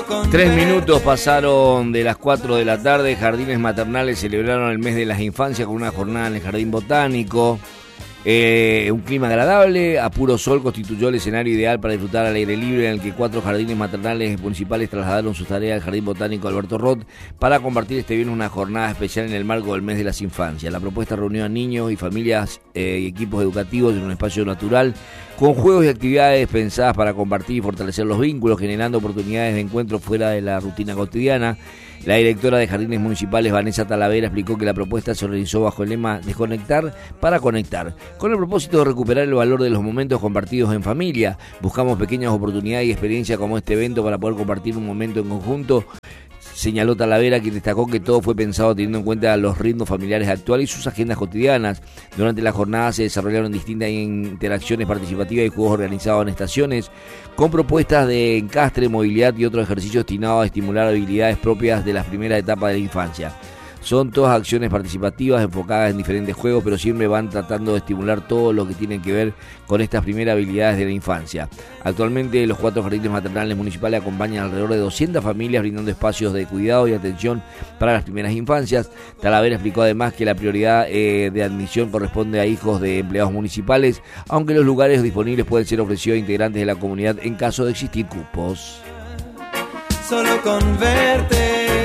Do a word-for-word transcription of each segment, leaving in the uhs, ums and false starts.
Tres minutos pasaron de las cuatro de la tarde. Jardines Maternales celebraron el mes de las infancias con una jornada en el Jardín Botánico. Eh, un clima agradable, a puro sol, constituyó el escenario ideal para disfrutar al aire libre, en el que cuatro jardines maternales municipales trasladaron sus tareas al Jardín Botánico Alberto Roth para compartir este viernes una jornada especial en el marco del mes de las infancias. La propuesta reunió a niños y familias eh, y equipos educativos en un espacio natural con juegos y actividades pensadas para compartir y fortalecer los vínculos, generando oportunidades de encuentro fuera de la rutina cotidiana. La directora de Jardines Municipales, Vanessa Talavera, explicó que la propuesta se organizó bajo el lema Desconectar para conectar, con el propósito de recuperar el valor de los momentos compartidos en familia. Buscamos pequeñas oportunidades y experiencias como este evento para poder compartir un momento en conjunto, señaló Talavera, quien destacó que todo fue pensado teniendo en cuenta los ritmos familiares actuales y sus agendas cotidianas. Durante la jornada se desarrollaron distintas interacciones participativas y juegos organizados en estaciones, con propuestas de encastre, movilidad y otros ejercicios destinados a estimular habilidades propias de las primeras etapas de la infancia. Son todas acciones participativas enfocadas en diferentes juegos, pero siempre van tratando de estimular todo lo que tiene que ver con estas primeras habilidades de la infancia. Actualmente los cuatro jardines maternales municipales acompañan alrededor de doscientas familias, brindando espacios de cuidado y atención para las primeras infancias. Talavera explicó además que la prioridad eh, de admisión corresponde a hijos de empleados municipales, aunque los lugares disponibles pueden ser ofrecidos a integrantes de la comunidad en caso de existir cupos. Solo con verte.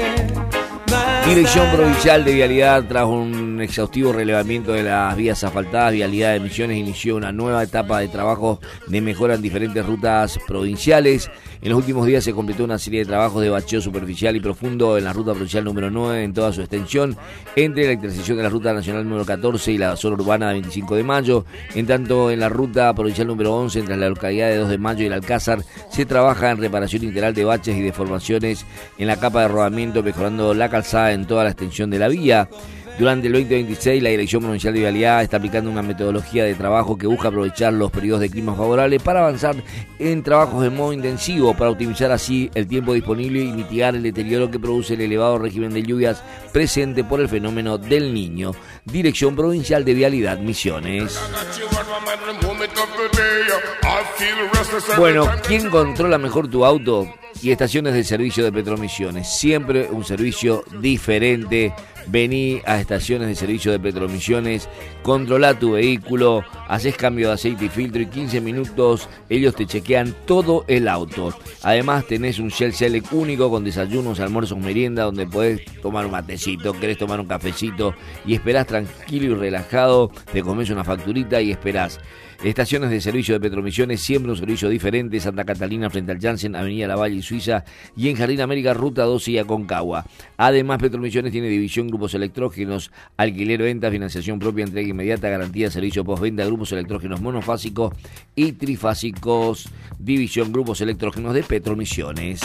Dirección Provincial de Vialidad, tras un exhaustivo relevamiento de las vías asfaltadas, Vialidad de Misiones inició una nueva etapa de trabajo de mejora en diferentes rutas provinciales. En los últimos días se completó una serie de trabajos de bacheo superficial y profundo en la ruta provincial número nueve en toda su extensión, entre la intersección de la ruta nacional número catorce y la zona urbana de veinticinco de mayo. En tanto, en la ruta provincial número once, entre la localidad de dos de mayo y el Alcázar, se trabaja en reparación integral de baches y deformaciones en la capa de rodamiento, mejorando la calzada en toda la extensión de la vía. Durante el veinte veintiséis, la Dirección Provincial de Vialidad está aplicando una metodología de trabajo que busca aprovechar los periodos de clima favorables para avanzar en trabajos de modo intensivo, para optimizar así el tiempo disponible y mitigar el deterioro que produce el elevado régimen de lluvias presente por el fenómeno del Niño. Dirección Provincial de Vialidad, Misiones. Bueno, ¿quién controla mejor tu auto? Y estaciones de servicio de Petromisiones, siempre un servicio diferente. Vení a estaciones de servicio de Petromisiones, controla tu vehículo, haces cambio de aceite y filtro y quince minutos ellos te chequean todo el auto. Además tenés un Shell Select único con desayunos, almuerzos, merienda, donde podés tomar un matecito, querés tomar un cafecito y esperás tranquilo y relajado, te comes una facturita y esperás. Estaciones de servicio de Petromisiones, siempre un servicio diferente. Santa Catalina frente al Janssen, Avenida Lavalle y Suiza, y en Jardín América, Ruta doce y Aconcagua. Además, Petromisiones tiene división grupos electrógenos, alquiler, venta, financiación propia, entrega inmediata, garantía, servicio postventa, grupos electrógenos monofásicos y trifásicos. División grupos electrógenos de Petromisiones.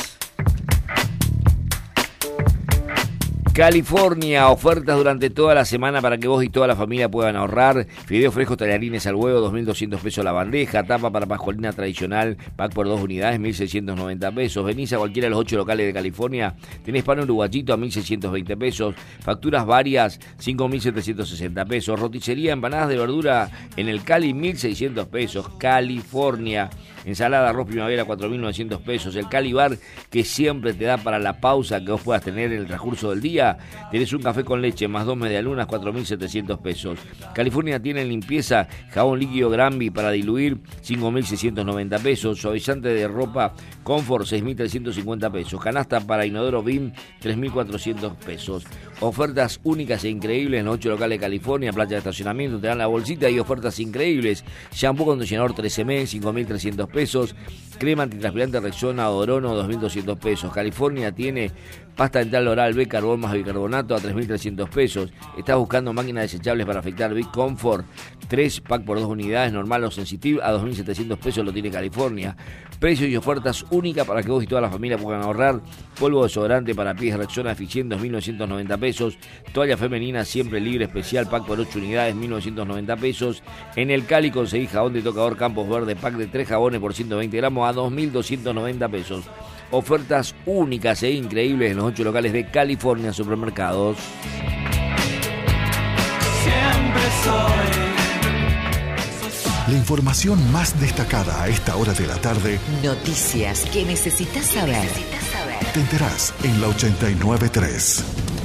California, ofertas durante toda la semana para que vos y toda la familia puedan ahorrar. Fideos frescos tallarines al huevo, dos mil doscientos pesos la bandeja. Tapa para pascualina tradicional, pack por dos unidades, mil seiscientos noventa pesos. Venís a cualquiera de los ocho locales de California, tenés pan uruguayito a mil seiscientos veinte pesos. Facturas varias, cinco mil setecientos sesenta pesos. Roticería, empanadas de verdura en el Cali, mil seiscientos pesos. California. Ensalada, arroz primavera, cuatro mil novecientos pesos. El Cali Bar, que siempre te da para la pausa que vos puedas tener en el transcurso del día. Tenés un café con leche más dos medialunas, cuatro mil setecientos pesos. California tiene limpieza, jabón líquido Granby para diluir, cinco mil seiscientos noventa pesos. Suavizante de ropa Comfort, seis mil trescientos cincuenta pesos. Canasta para inodoro B I M, tres mil cuatrocientos pesos. Ofertas únicas e increíbles en los ocho locales de California. Playa de estacionamiento, te dan la bolsita y ofertas increíbles. Shampoo acondicionador trece M, cinco mil trescientos pesos. Crema antitranspirante Rexona Odorono, dos mil doscientos pesos. California tiene pasta dental oral B, carbón más bicarbonato a tres mil trescientos pesos. Estás buscando máquinas desechables para afeitar Big Comfort, tres pack por dos unidades, normal o sensitive, a dos mil setecientos pesos lo tiene California. Precios y ofertas únicas para que vos y toda la familia puedan ahorrar. Polvo desodorante para pies Rexona Eficiente, dos mil novecientos noventa pesos. Toalla femenina siempre libre especial, pack por ocho unidades, mil novecientos noventa pesos. En el Cali conseguí jabón de tocador Campos Verde, pack de tres jabones por ciento veinte gramos a dos mil doscientos noventa pesos. Ofertas únicas e increíbles en los ocho locales de California Supermercados. Siempre soy. La información más destacada a esta hora de la tarde. Noticias que necesitas saber. Necesitas saber. Te enterás en la ochenta y nueve punto tres.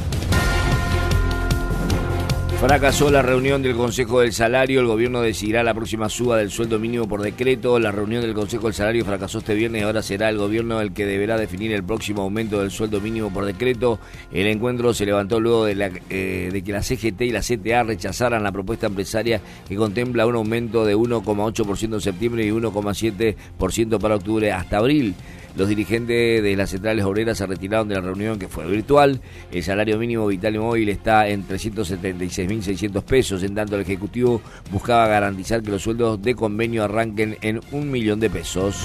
Fracasó la reunión del Consejo del Salario. El gobierno decidirá la próxima suba del sueldo mínimo por decreto. La reunión del Consejo del Salario fracasó este viernes y ahora será el gobierno el que deberá definir el próximo aumento del sueldo mínimo por decreto. El encuentro se levantó luego de, la, eh, de que la C G T y la C T A rechazaran la propuesta empresaria que contempla un aumento de uno coma ocho por ciento en septiembre y uno coma siete por ciento para octubre hasta abril. Los dirigentes de las centrales obreras se retiraron de la reunión, que fue virtual. El salario mínimo vital y móvil está en trescientos setenta y seis mil seiscientos pesos, en tanto el Ejecutivo buscaba garantizar que los sueldos de convenio arranquen en un millón de pesos.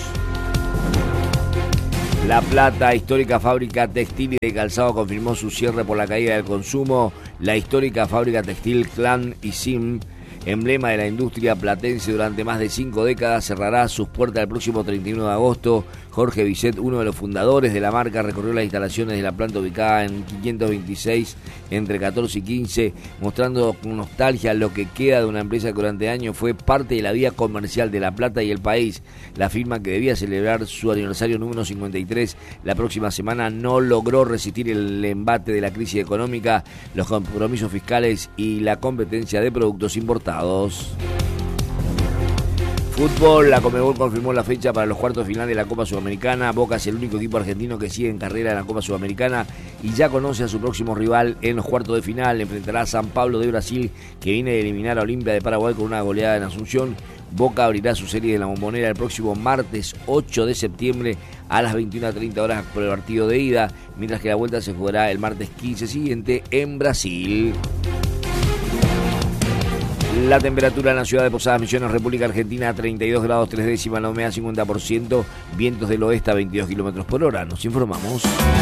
La Plata, histórica fábrica textil y de calzado, confirmó su cierre por la caída del consumo. La histórica fábrica textil Clan y Sim, emblema de la industria platense durante más de cinco décadas, cerrará sus puertas el próximo treinta y uno de agosto. Jorge Bisset, uno de los fundadores de la marca, recorrió las instalaciones de la planta ubicada en quinientos veintiséis entre catorce y quince, mostrando con nostalgia lo que queda de una empresa que durante años fue parte de la vida comercial de La Plata y el país. La firma, que debía celebrar su aniversario número cincuenta y tres la próxima semana, no logró resistir el embate de la crisis económica, los compromisos fiscales y la competencia de productos importados. Fútbol, la Conmebol confirmó la fecha para los cuartos de final de la Copa Sudamericana. Boca es el único equipo argentino que sigue en carrera en la Copa Sudamericana y ya conoce a su próximo rival en los cuartos de final. Enfrentará a San Pablo de Brasil, que viene de eliminar a Olimpia de Paraguay con una goleada en Asunción. Boca abrirá su serie de la Bombonera el próximo martes ocho de septiembre a las veintiuna treinta horas por el partido de ida, mientras que la vuelta se jugará el martes quince siguiente en Brasil. La temperatura en la ciudad de Posadas Misiones, República Argentina, treinta y dos grados tres décimas, la humedad cincuenta por ciento, vientos del oeste a veintidós kilómetros por hora. Nos informamos.